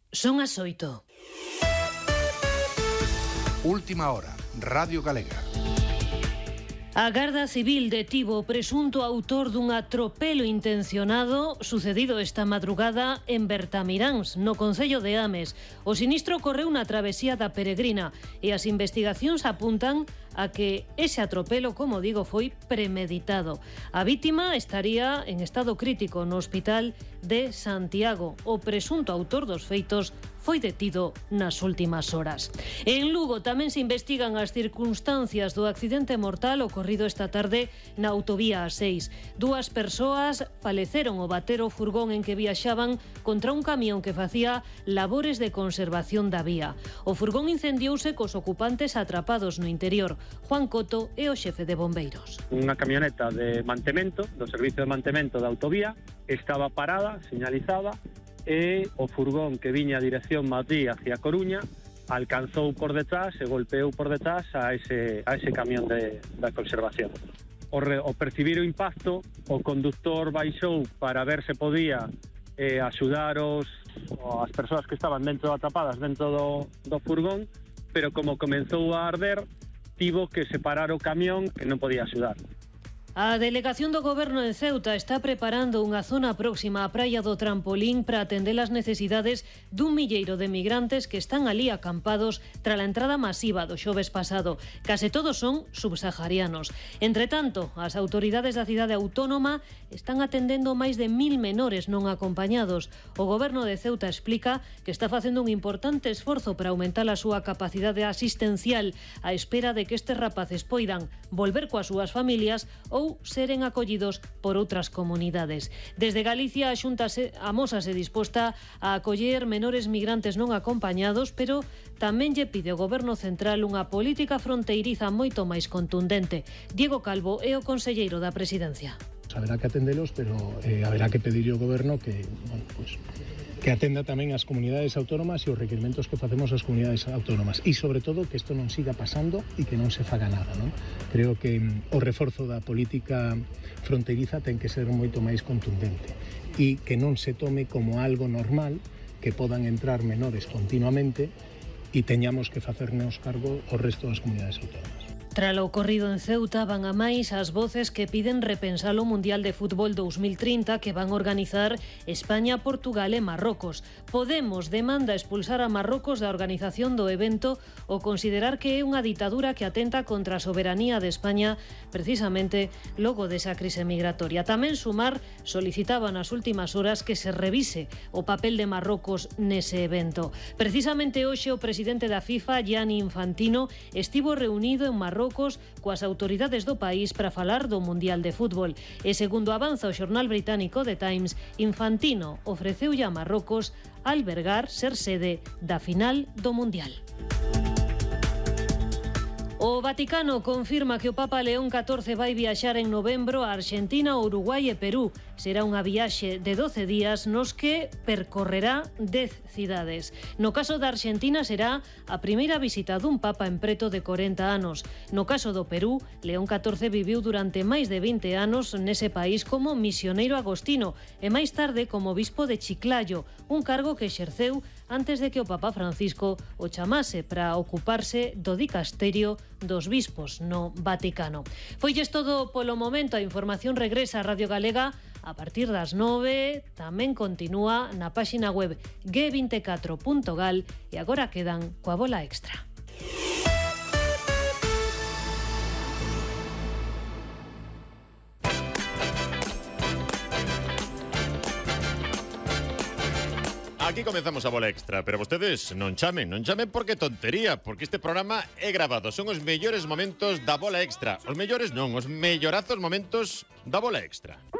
Son as 8. Última hora, Radio Galega. A Garda Civil detivo o presunto autor dun atropelo intencionado sucedido esta madrugada en Bertamiráns, no concello de Ames. O sinistro ocorreu na travesía da Peregrina e as investigacións apuntan a que ese atropelo, como digo, foi premeditado. A vítima estaría en estado crítico no hospital de Santiago. O presunto autor dos feitos foi detido nas últimas horas. En Lugo tamén se investigan as circunstancias do accidente mortal ocorrido esta tarde na autovía A6. 2 persoas faleceron ao bater o furgón en que viaxaban contra un camión que facía labores de conservación da vía. O furgón incendiouse cos ocupantes atrapados no interior. Juan Coto é o xefe de bombeiros. Unha camioneta de mantemento, do servicio de mantemento da autovía, estaba parada, señalizada, e o furgón que viña a dirección Madrid hacia Coruña alcanzou por detrás e golpeou por detrás a ese camión da conservación. Ao percibir o impacto, o conductor baixou para ver se podía axudar as persoas que estaban atrapadas dentro do furgón, pero como comenzou a arder, tivo que separar o camión e non podía axudar. A delegación do Goberno en Ceuta está preparando unha zona próxima á praia do Trampolín para atender as necesidades dun milleiro de migrantes que están ali acampados tras a entrada masiva do xoves pasado. Case todos son subsaharianos. Entre tanto, as autoridades da cidade autónoma están atendendo máis de 1000 menores non acompañados. O Goberno de Ceuta explica que está facendo un importante esforzo para aumentar a súa capacidade asistencial á espera de que estes rapaces poidan volver coas súas familias ou seren acollidos por outras comunidades. Desde Galicia, a Xunta amósase disposta a acoller menores migrantes non acompañados, pero tamén lle pide ao Goberno central unha política fronteiriza moito máis contundente. Diego Calvo é o conselleiro da Presidencia. Haberá que atendelos, pero haberá que pedirle ao Goberno que atenda tamén as comunidades autónomas e os requerimentos que facemos as comunidades autónomas e, sobre todo, que isto non siga pasando e que non se faga nada, non? Creo que o reforzo da política fronteiriza ten que ser moito máis contundente e que non se tome como algo normal que podan entrar menores continuamente e teñamos que facernos cargo o resto das comunidades autónomas. Tras o ocorrido en Ceuta van a máis as voces que piden repensar o Mundial de Fútbol 2030 que van organizar España, Portugal e Marrocos. Podemos demanda expulsar a Marrocos da organización do evento ou considerar que é unha ditadura que atenta contra a soberanía de España precisamente logo desa crise migratoria. Tamén Sumar solicitaba nas últimas horas que se revise o papel de Marrocos nese evento. Precisamente hoxe o presidente da FIFA, Gianni Infantino, estivo reunido en Marrocos coas autoridades do país para falar do Mundial de Fútbol. E segundo avanza o xornal británico The Times, Infantino ofreceulle a Marrocos albergar ser sede da final do Mundial. O Vaticano confirma que o Papa León XIV vai viaxar en novembro a Arxentina, Uruguai e Perú. Será unha viaxe de 12 días nos que percorrerá 10 cidades. No caso da Arxentina será a primeira visita dun Papa en preto de 40 anos. No caso do Perú, León XIV viviu durante máis de 20 anos nese país como misioneiro agostino e máis tarde como bispo de Chiclayo, un cargo que exerceu antes de que o Papa Francisco o chamase para ocuparse do dicasterio dos bispos no Vaticano. Foilles todo polo momento. A información regresa a Radio Galega a partir das 9. Tamén continúa na páxina web g24.gal e agora quedan coa bola extra. Aquí comenzamos a bola extra, pero vostedes non chamen porque tontería, porque este programa é grabado. Son os mellores momentos da bola extra. Os mellores non, os mellorazos momentos da bola extra.